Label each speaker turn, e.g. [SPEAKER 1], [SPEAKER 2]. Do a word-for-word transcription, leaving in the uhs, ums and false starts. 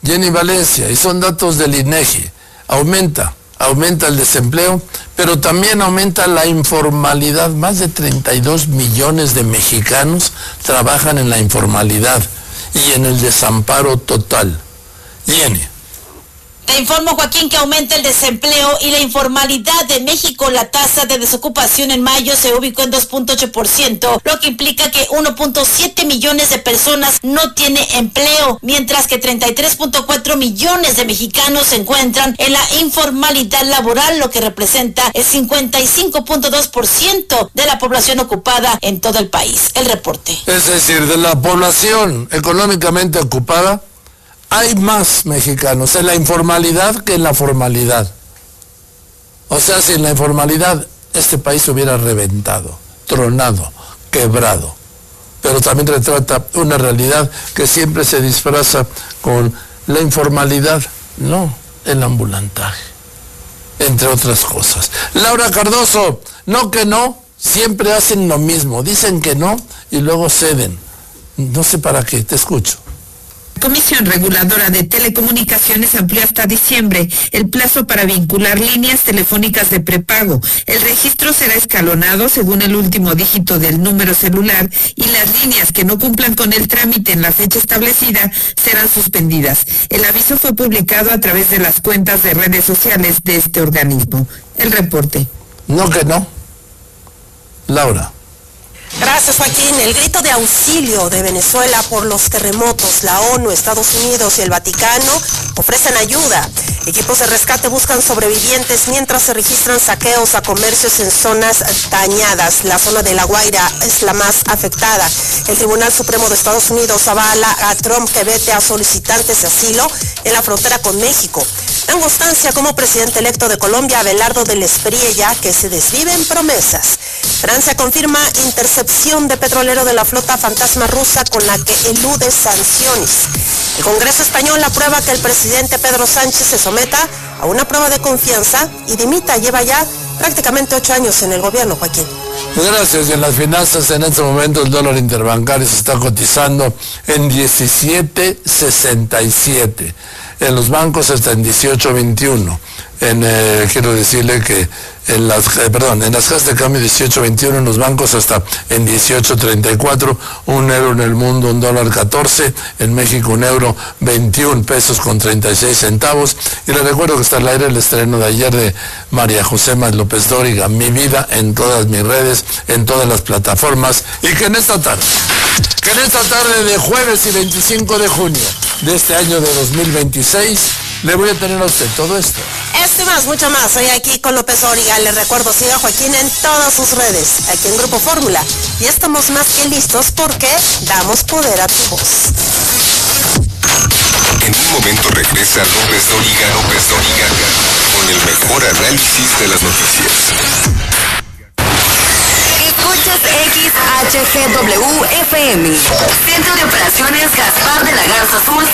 [SPEAKER 1] Jenny Valencia, y son datos del INEGI, aumenta, aumenta el desempleo, pero también aumenta la informalidad. Más de treinta y dos millones de mexicanos trabajan en la informalidad y en el desamparo total. Jenny.
[SPEAKER 2] Te informo, Joaquín, que aumenta el desempleo y la informalidad de México. La tasa de desocupación en mayo se ubicó en dos punto ocho por ciento, lo que implica que uno punto siete millones de personas no tiene empleo, mientras que treinta y tres punto cuatro millones de mexicanos se encuentran en la informalidad laboral, lo que representa el cincuenta y cinco punto dos por ciento de la población ocupada en todo el país. El reporte.
[SPEAKER 1] Es decir, de la población económicamente ocupada, hay más mexicanos en la informalidad que en la formalidad. O sea, si en la informalidad este país hubiera reventado, tronado, quebrado. Pero también retrata una realidad que siempre se disfraza con la informalidad, no el ambulantaje, entre otras cosas. Laura Cardoso, no que no, siempre hacen lo mismo, dicen que no y luego ceden. No sé para qué, te escucho.
[SPEAKER 3] Comisión Reguladora de Telecomunicaciones amplió hasta diciembre el plazo para vincular líneas telefónicas de prepago. El registro será escalonado según el último dígito del número celular y las líneas que no cumplan con el trámite en la fecha establecida serán suspendidas. El aviso fue publicado a través de las cuentas de redes sociales de este organismo. El reporte.
[SPEAKER 1] No que no. Laura.
[SPEAKER 4] Gracias, Joaquín. El grito de auxilio de Venezuela por los terremotos. La ONU, Estados Unidos y el Vaticano ofrecen ayuda. Equipos de rescate buscan sobrevivientes mientras se registran saqueos a comercios en zonas dañadas. La zona de La Guaira es la más afectada. El Tribunal Supremo de Estados Unidos avala a Trump que vete a solicitantes de asilo en la frontera con México. Dan constancia como presidente electo de Colombia, Abelardo del Espriella, que se desviven promesas. Francia confirma intercepción de petrolero de la flota fantasma rusa con la que elude sanciones. El Congreso español aprueba que el presidente Pedro Sánchez se someta a una prueba de confianza y dimita. Lleva ya prácticamente ocho años en el gobierno, Joaquín.
[SPEAKER 1] Gracias. En las finanzas, en este momento el dólar interbancario se está cotizando en diecisiete sesenta y siete. En los bancos está en dieciocho veintiuno. En, eh, quiero decirle que en las, eh, perdón, en las casas de cambio dieciocho veintiuno, en los bancos hasta en dieciocho treinta y cuatro, un euro en el mundo, un dólar catorce, en México un euro veintiún pesos con treinta y seis centavos. Y les recuerdo que está al aire el estreno de ayer de María José Más López Dóriga, Mi Vida, en todas mis redes, en todas las plataformas, y que en esta tarde, que en esta tarde de jueves y veinticinco de junio de este año de dos mil veintiséis, le voy a tener a usted todo esto.
[SPEAKER 4] Esto y más, mucho más. Hoy aquí con López Dóriga. Les recuerdo, siga a Joaquín en todas sus redes, aquí en Grupo Fórmula. Y estamos más que listos porque damos poder a tu voz.
[SPEAKER 5] En un momento regresa López Dóriga, López Dóriga, con el mejor análisis de las noticias.
[SPEAKER 6] Escuchas X H G W F M. Centro de Operaciones Gaspar de la Garza Azul.